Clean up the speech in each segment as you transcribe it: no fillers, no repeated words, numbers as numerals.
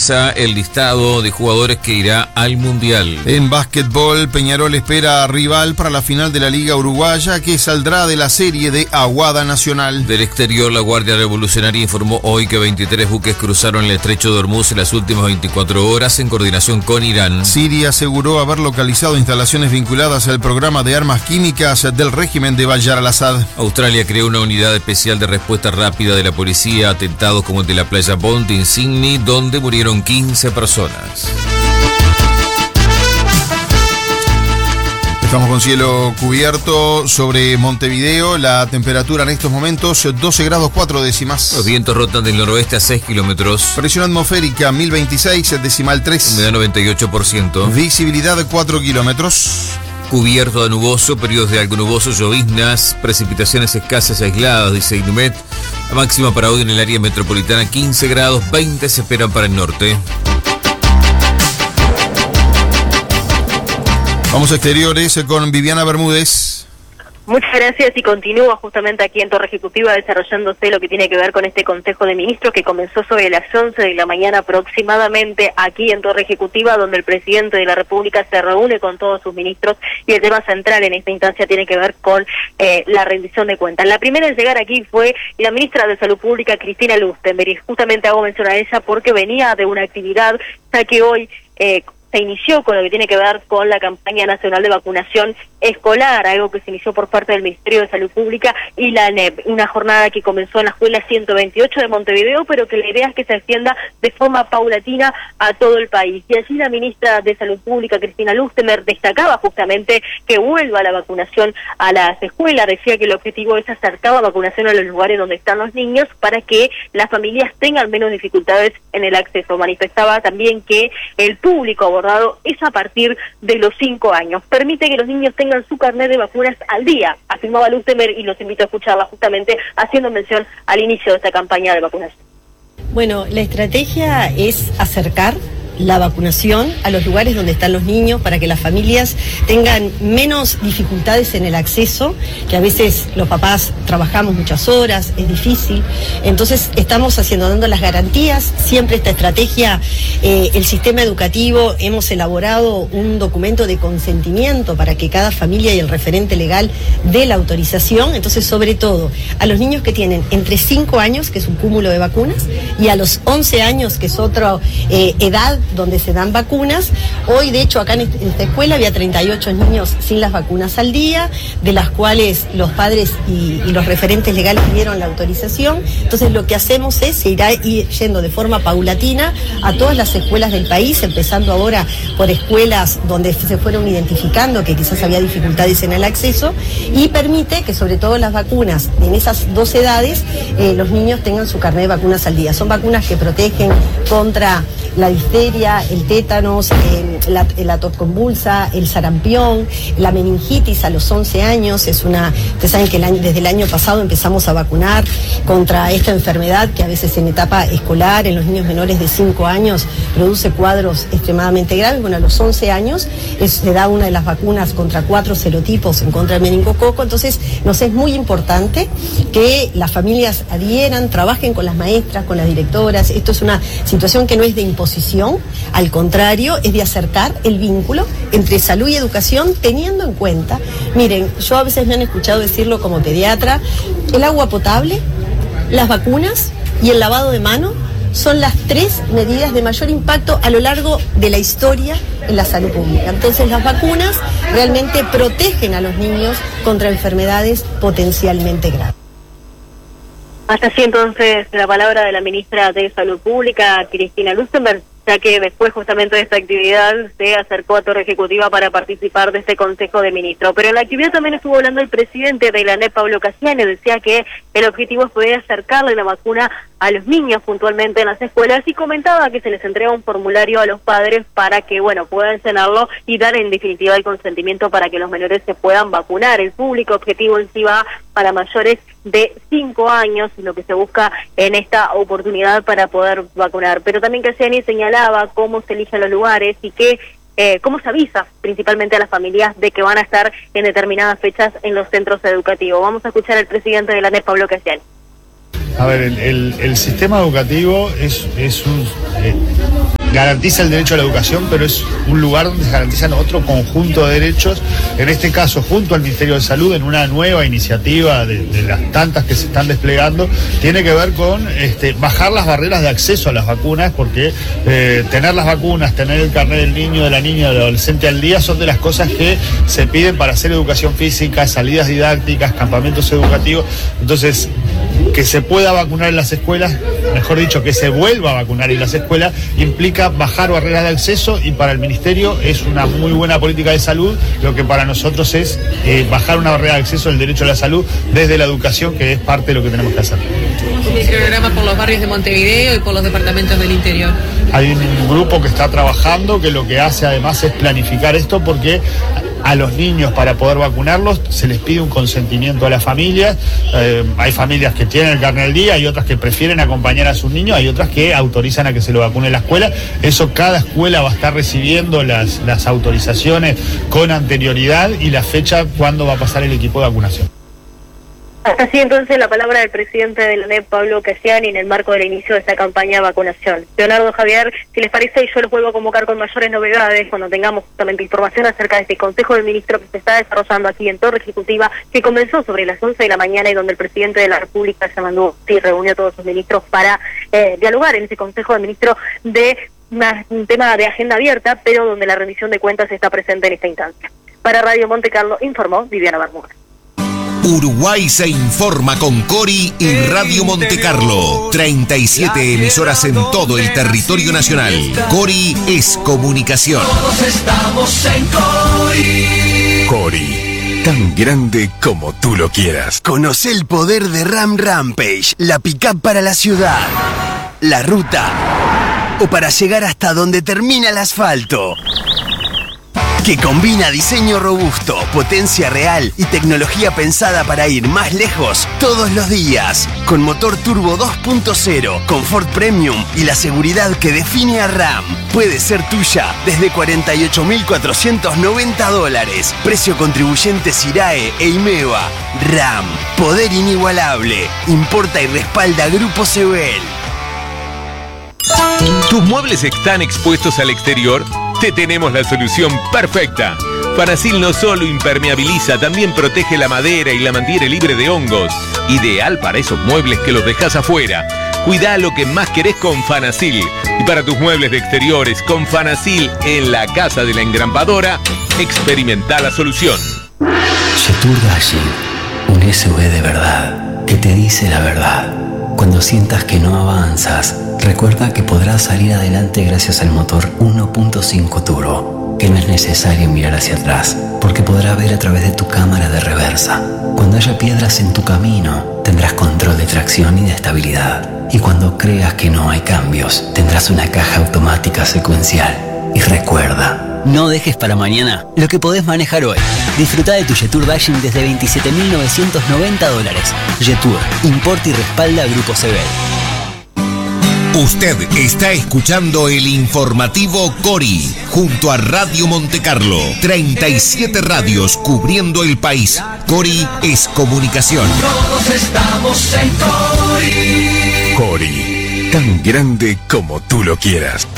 finaliza el listado de jugadores que irá al Mundial. En básquetbol, Peñarol espera a rival para la final de la Liga Uruguaya, que saldrá de la serie de Aguada Nacional. Del exterior, la Guardia Revolucionaria informó hoy que 23 buques cruzaron el estrecho de Hormuz en las últimas 24 horas en coordinación con Irán. Siria aseguró haber localizado instalaciones vinculadas al programa de armas químicas del régimen de Bashar al-Assad. Australia creó una unidad especial de respuesta rápida de la policía a atentados como el de la playa Bond en Sydney, donde murieron 15 personas. Estamos con cielo cubierto sobre Montevideo. La temperatura en estos momentos 12 grados 4 décimas. Los vientos rotan del noroeste a 6 kilómetros. Presión atmosférica 1026 decimal 3. Humedad 98%. Visibilidad 4 kilómetros. Cubierto de nuboso, periodos de algo nuboso, lloviznas, precipitaciones escasas y aisladas, dice Inumet. La máxima para hoy en el área metropolitana 15 grados, 20 se esperan para el norte. Vamos a exteriores con Viviana Bermúdez. Muchas gracias y continúa justamente aquí en Torre Ejecutiva desarrollándose lo que tiene que ver con este Consejo de Ministros que comenzó sobre las 11 de la mañana aproximadamente aquí en Torre Ejecutiva, donde el presidente de la República se reúne con todos sus ministros y el tema central en esta instancia tiene que ver con la rendición de cuentas. La primera en llegar aquí fue la ministra de Salud Pública, Cristina Lustenberg, y justamente hago mención a ella porque venía de una actividad, ya que hoy se inició con lo que tiene que ver con la campaña nacional de vacunación escolar, algo que se inició por parte del Ministerio de Salud Pública y la ANEP, una jornada que comenzó en la escuela 128 de Montevideo, pero que la idea es que se extienda de forma paulatina a todo el país. Y allí la ministra de Salud Pública, Cristina Lustenberg, destacaba justamente que vuelva la vacunación a las escuelas, decía que el objetivo es acercar la vacunación a los lugares donde están los niños para que las familias tengan menos dificultades en el acceso. Manifestaba también que el público abordado es a partir de los 5 años. Permite que los niños tengan su carnet de vacunas al día, afirmaba Lustenberg, y los invito a escucharla justamente haciendo mención al inicio de esta campaña de vacunación. Bueno, la estrategia es acercar la vacunación a los lugares donde están los niños para que las familias tengan menos dificultades en el acceso, que a veces los papás trabajamos muchas horas, es difícil. Entonces estamos dando las garantías, siempre esta estrategia, el sistema educativo, hemos elaborado un documento de consentimiento para que cada familia y el referente legal dé la autorización. Entonces, sobre todo, a los niños que tienen entre 5 años, que es un cúmulo de vacunas, y a los 11 años, que es otra edad donde se dan vacunas. Hoy, de hecho, acá en esta escuela había 38 niños sin las vacunas al día, de las cuales los padres y los referentes legales dieron la autorización. Entonces, lo que hacemos es, se irá yendo de forma paulatina a todas las escuelas del país, empezando ahora por escuelas donde se fueron identificando que quizás había dificultades en el acceso, y permite que sobre todo las vacunas en esas 2 edades, los niños tengan su carnet de vacunas al día. Son vacunas que protegen contra la difteria, el tétanos, la tos convulsa, el sarampión, la meningitis a los 11 años. Ustedes saben que desde el año pasado empezamos a vacunar contra esta enfermedad que a veces en etapa escolar, en los niños menores de 5 años, produce cuadros extremadamente graves. Bueno, a los 11 años se da una de las vacunas contra 4 serotipos en contra del meningococo. Entonces, nos es muy importante que las familias adhieran, trabajen con las maestras, con las directoras. Esto es una situación que no es de imposición, al contrario, es de acercar el vínculo entre salud y educación, teniendo en cuenta, miren, yo a veces me han escuchado decirlo como pediatra, el agua potable, las vacunas y el lavado de mano son las 3 medidas de mayor impacto a lo largo de la historia en la salud pública. Entonces, las vacunas realmente protegen a los niños contra enfermedades potencialmente graves. Hasta así entonces la palabra de la ministra de Salud Pública, Cristina Lustenberg, ya que después justamente de esta actividad se acercó a Torre Ejecutiva para participar de este Consejo de Ministros. Pero en la actividad también estuvo hablando el presidente de la ANEP, Pablo Cassiani, decía que el objetivo es poder acercarle la vacuna a los niños puntualmente en las escuelas, y comentaba que se les entrega un formulario a los padres para que, puedan llenarlo y dar en definitiva el consentimiento para que los menores se puedan vacunar. El público objetivo en sí va para mayores de 5 años, lo que se busca en esta oportunidad para poder vacunar. Pero también Cassiani señalaba cómo se eligen los lugares y que cómo se avisa principalmente a las familias de que van a estar en determinadas fechas en los centros educativos. Vamos a escuchar al presidente de la ANEP, Pablo Cassiani. A ver, el sistema educativo es garantiza el derecho a la educación, pero es un lugar donde se garantizan otro conjunto de derechos, en este caso junto al Ministerio de Salud, en una nueva iniciativa de las tantas que se están desplegando, tiene que ver con bajar las barreras de acceso a las vacunas, porque tener las vacunas, tener el carnet del niño, de la niña, del adolescente al día, son de las cosas que se piden para hacer educación física, salidas didácticas, campamentos educativos. Entonces, que se pueda vacunar en las escuelas, mejor dicho, que se vuelva a vacunar en las escuelas, implica bajar barreras de acceso, y para el Ministerio es una muy buena política de salud, lo que para nosotros es bajar una barrera de acceso al derecho a la salud desde la educación, que es parte de lo que tenemos que hacer. ¿Cómo es el programa por los barrios de Montevideo y por los departamentos del interior? Hay un grupo que está trabajando, que lo que hace además es planificar esto, porque a los niños, para poder vacunarlos, se les pide un consentimiento a las familias. Hay familias que tienen el carnet al día, hay otras que prefieren acompañar a sus niños, hay otras que autorizan a que se lo vacune en la escuela. Eso, cada escuela va a estar recibiendo las autorizaciones con anterioridad y la fecha cuando va a pasar el equipo de vacunación. Así entonces la palabra del presidente de la ANEP, Pablo Casiani, en el marco del inicio de esta campaña de vacunación. Leonardo, Javier, si les parece, yo les vuelvo a convocar con mayores novedades cuando tengamos justamente información acerca de este Consejo del Ministro que se está desarrollando aquí en Torre Ejecutiva, que comenzó sobre las 11 de la mañana y donde el presidente de la República se mandó y reunió a todos sus ministros para dialogar en ese Consejo del Ministro de un tema de agenda abierta, pero donde la rendición de cuentas está presente en esta instancia. Para Radio Monte Carlo informó Viviana Bermúdez. Uruguay se informa con Cori y Radio Monte Carlo. 37 emisoras en todo el territorio nacional. Cori es comunicación. Todos estamos en Cori. Cori, tan grande como tú lo quieras. Conoce el poder de Ram Rampage, la pick-up para la ciudad, la ruta o para llegar hasta donde termina el asfalto. Que combina diseño robusto, potencia real y tecnología pensada para ir más lejos todos los días. Con motor turbo 2.0, confort premium y la seguridad que define a Ram. Puede ser tuya desde $48.490. Precio contribuyente SIRAE e IMEVA. Ram, poder inigualable. Importa y respalda Grupo Sebel. ¿Tus muebles están expuestos al exterior? Te tenemos la solución perfecta. Fanasil no solo impermeabiliza, también protege la madera y la mantiene libre de hongos. Ideal para esos muebles que los dejas afuera. Cuida lo que más querés con Fanasil. Y para tus muebles de exteriores, con Fanasil en la Casa de la Engrampadora, experimenta la solución. Jetour Dashing, un SUV de verdad, que te dice la verdad. Cuando sientas que no avanzas, recuerda que podrás salir adelante gracias al motor 1.5 turbo, que no es necesario mirar hacia atrás, porque podrá ver a través de tu cámara de reversa. Cuando haya piedras en tu camino, tendrás control de tracción y de estabilidad. Y cuando creas que no hay cambios, tendrás una caja automática secuencial. Y recuerda, no dejes para mañana lo que podés manejar hoy. Disfruta de tu Jetour Dashing desde $27.990. Jetour, importa y respalda a Grupo Sebel. Usted está escuchando el informativo Cori, junto a Radio Monte Carlo. 37 radios cubriendo el país. Cori es comunicación. Todos estamos en Cori. Cori, tan grande como tú lo quieras.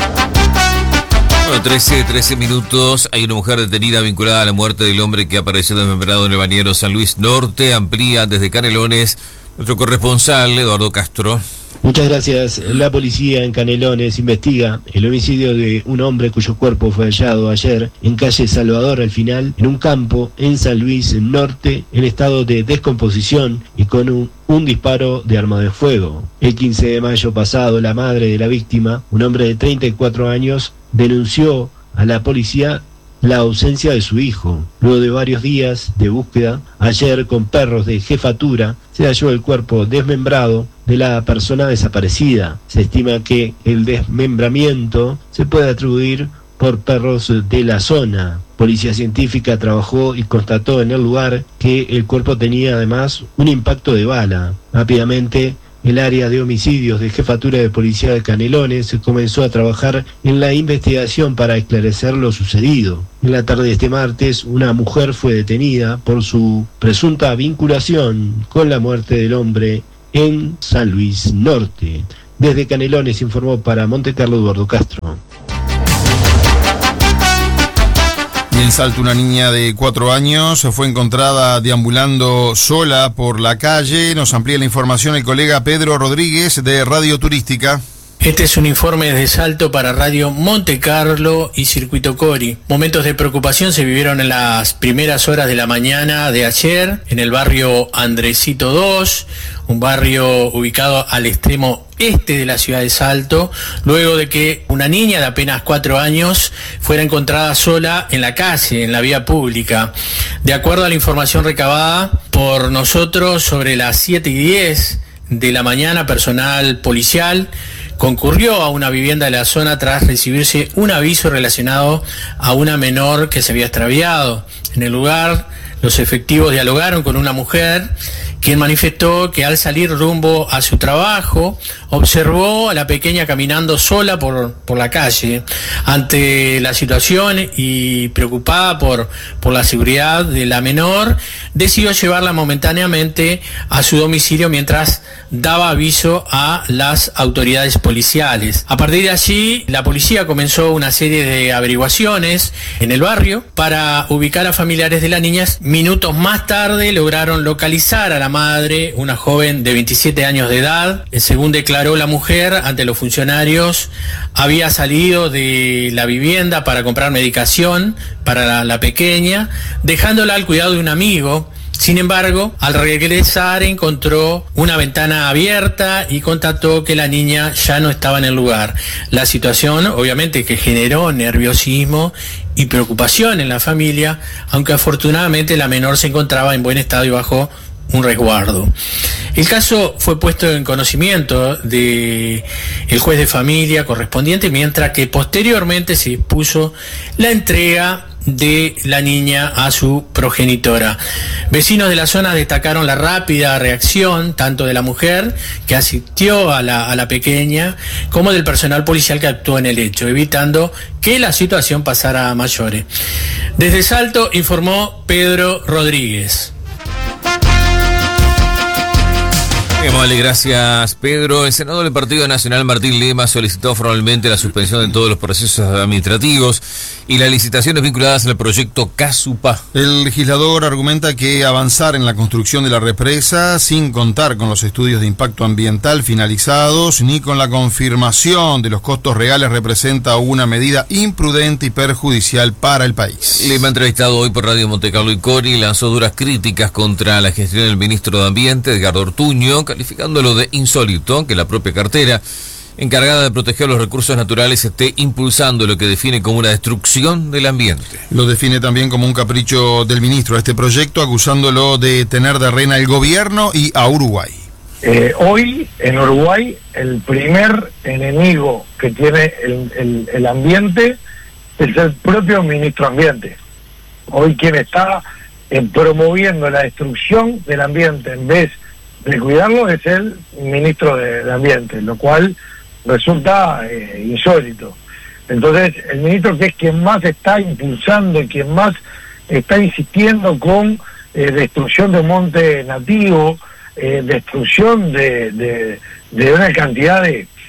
Bueno, 13 minutos. Hay una mujer detenida vinculada a la muerte del hombre que apareció desmembrado en el bañero San Luis Norte. Amplía desde Canelones nuestro corresponsal, Eduardo Castro. Muchas gracias. La policía en Canelones investiga el homicidio de un hombre cuyo cuerpo fue hallado ayer en calle Salvador al final, en un campo en San Luis Norte, en estado de descomposición y con un disparo de arma de fuego. El 15 de mayo pasado, la madre de la víctima, un hombre de 34 años, denunció a la policía la ausencia de su hijo. Luego de varios días de búsqueda, ayer con perros de jefatura, se halló el cuerpo desmembrado de la persona desaparecida. Se estima que el desmembramiento se puede atribuir por perros de la zona. Policía científica trabajó y constató en el lugar que el cuerpo tenía además un impacto de bala. Rápidamente, el área de homicidios de Jefatura de Policía de Canelones comenzó a trabajar en la investigación para esclarecer lo sucedido. En la tarde de este martes, una mujer fue detenida por su presunta vinculación con la muerte del hombre en San Luis Norte. Desde Canelones informó para Montecarlo Eduardo Castro. Y en Salto, una niña de 4 años fue encontrada deambulando sola por la calle. Nos amplía la información el colega Pedro Rodríguez de Radio Turística. Este es un informe desde Salto para Radio Montecarlo y Circuito Cori. Momentos de preocupación se vivieron en las primeras horas de la mañana de ayer en el barrio Andresito 2, un barrio ubicado al extremo este de la ciudad de Salto, luego de que una niña de apenas 4 años fuera encontrada sola en la calle, en la vía pública. De acuerdo a la información recabada por nosotros, sobre las 7:10 de la mañana, personal policial concurrió a una vivienda de la zona tras recibirse un aviso relacionado a una menor que se había extraviado. En el lugar, los efectivos dialogaron con una mujer quien manifestó que al salir rumbo a su trabajo observó a la pequeña caminando sola por la calle. Ante la situación y preocupada por la seguridad de la menor, decidió llevarla momentáneamente a su domicilio mientras daba aviso a las autoridades policiales. A partir de allí, la policía comenzó una serie de averiguaciones en el barrio para ubicar a familiares de la niña. Minutos más tarde lograron localizar a la madre, una joven de 27 años de edad. Según declaró la mujer ante los funcionarios, había salido de la vivienda para comprar medicación para la pequeña, dejándola al cuidado de un amigo. Sin embargo, al regresar encontró una ventana abierta y constató que la niña ya no estaba en el lugar. La situación, obviamente, que generó nerviosismo y preocupación en la familia, aunque afortunadamente la menor se encontraba en buen estado y bajo un resguardo. El caso fue puesto en conocimiento del juez de familia correspondiente, mientras que posteriormente se dispuso la entrega de la niña a su progenitora. Vecinos de la zona destacaron la rápida reacción tanto de la mujer que asistió a la pequeña como del personal policial que actuó en el hecho, evitando que la situación pasara a mayores. Desde Salto informó Pedro Rodríguez. Vale, gracias Pedro. El senador del Partido Nacional, Martín Lema, solicitó formalmente la suspensión de todos los procesos administrativos y las licitaciones vinculadas al proyecto Casupá. El legislador argumenta que avanzar en la construcción de la represa sin contar con los estudios de impacto ambiental finalizados ni con la confirmación de los costos reales representa una medida imprudente y perjudicial para el país. Lema, entrevistado hoy por Radio Montecarlo y Cori, lanzó duras críticas contra la gestión del ministro de Ambiente, Edgardo Ortuño, calificándolo de insólito que la propia cartera encargada de proteger los recursos naturales esté impulsando lo que define como una destrucción del ambiente. Lo define también como un capricho del ministro a este proyecto, acusándolo de tener de rehén al gobierno y a Uruguay. Hoy en Uruguay el primer enemigo que tiene el ambiente es el propio ministro ambiente. Hoy quien está promoviendo la destrucción del ambiente en vez de cuidarlo es el ministro de Ambiente, lo cual resulta insólito. Entonces, el ministro, que es quien más está impulsando y quien más está insistiendo con destrucción de monte nativo, destrucción de una cantidad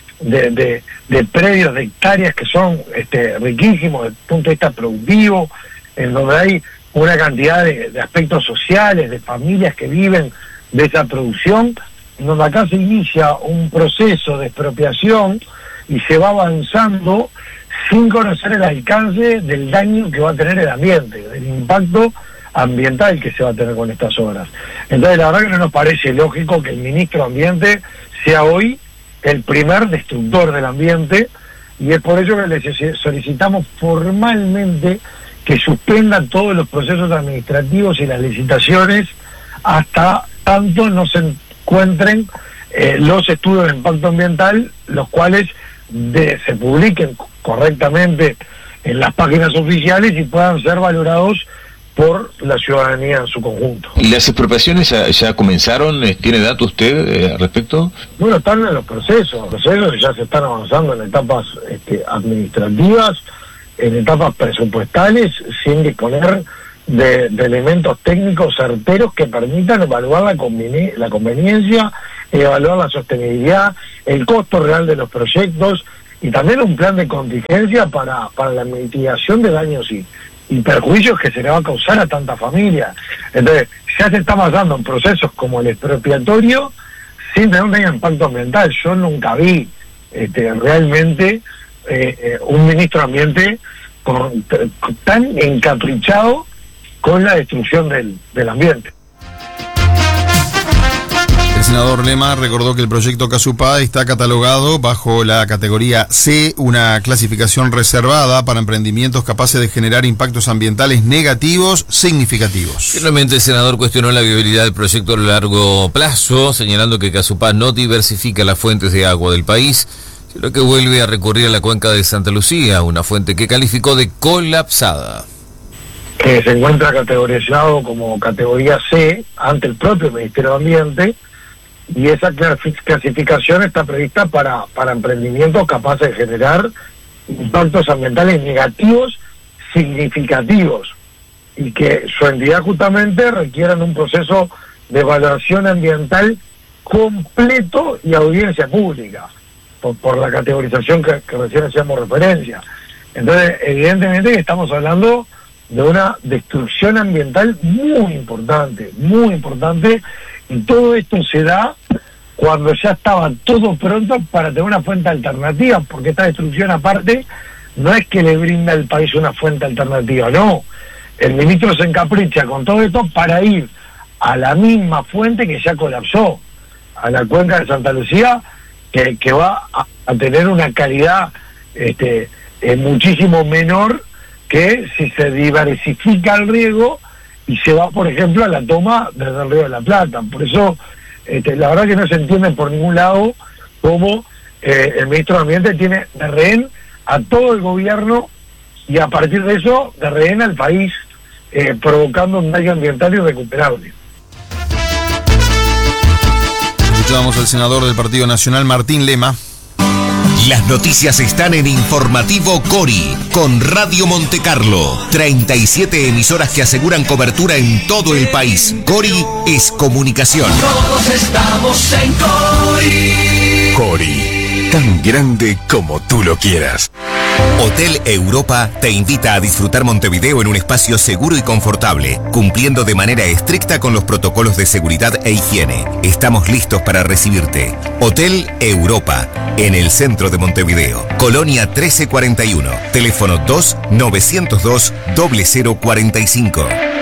de predios, de hectáreas que son riquísimos desde el punto de vista productivo, en donde hay una cantidad de aspectos sociales, de familias que viven de esa producción, donde acá se inicia un proceso de expropiación y se va avanzando sin conocer el alcance del daño que va a tener el ambiente, del impacto ambiental que se va a tener con estas obras. Entonces, la verdad que no nos parece lógico que el ministro de Ambiente sea hoy el primer destructor del ambiente, y es por ello que le solicitamos formalmente que suspendan todos los procesos administrativos y las licitaciones hasta tanto no se encuentren los estudios de impacto ambiental, los cuales se publiquen correctamente en las páginas oficiales y puedan ser valorados por la ciudadanía en su conjunto. ¿Las expropiaciones ya comenzaron? ¿Tiene datos usted al respecto? Bueno, están en los procesos ya se están avanzando en etapas administrativas, en etapas presupuestales, sin disponer de elementos técnicos certeros que permitan evaluar la conveniencia evaluar la sostenibilidad, el costo real de los proyectos y también un plan de contingencia para la mitigación de daños y perjuicios que se le va a causar a tanta familia. Entonces, ya se está basando en procesos como el expropiatorio sin tener un impacto ambiental. Yo nunca vi realmente un ministro de Ambiente tan encaprichado con la destrucción del ambiente. El senador Lema recordó que el proyecto Casupá está catalogado bajo la categoría C, una clasificación reservada para emprendimientos capaces de generar impactos ambientales negativos significativos. Finalmente, el senador cuestionó la viabilidad del proyecto a largo plazo, señalando que Casupá no diversifica las fuentes de agua del país, sino que vuelve a recurrir a la cuenca de Santa Lucía, una fuente que calificó de colapsada. Que se encuentra categorizado como categoría C ante el propio Ministerio de Ambiente, y esa clasificación está prevista para emprendimientos capaces de generar impactos ambientales negativos significativos y que su entidad justamente requieran un proceso de evaluación ambiental completo y audiencia pública por la categorización que recién hacíamos referencia. Entonces, evidentemente que estamos hablando de una destrucción ambiental muy importante, y todo esto se da cuando ya estaba todo pronto para tener una fuente alternativa, porque esta destrucción aparte no es que le brinda al país una fuente alternativa, no. El ministro se encapricha con todo esto para ir a la misma fuente que ya colapsó, a la cuenca de Santa Lucía, que va a tener una calidad muchísimo menor que si se diversifica el riego y se va, por ejemplo, a la toma desde el Río de la Plata. Por eso, la verdad que no se entiende por ningún lado cómo el ministro de Ambiente tiene de rehén a todo el gobierno y a partir de eso de rehén al país, provocando un daño ambiental irrecuperable. Escuchamos al senador del Partido Nacional, Martín Lema. Las noticias están en Informativo Cori, con Radio Monte Carlo. 37 emisoras que aseguran cobertura en todo el país. Cori es comunicación. Todos estamos en Cori. Cori, tan grande como tú lo quieras. Hotel Europa te invita a disfrutar Montevideo en un espacio seguro y confortable, cumpliendo de manera estricta con los protocolos de seguridad e higiene. Estamos listos para recibirte. Hotel Europa, en el centro de Montevideo. Colonia 1341. Teléfono 2-902-0045.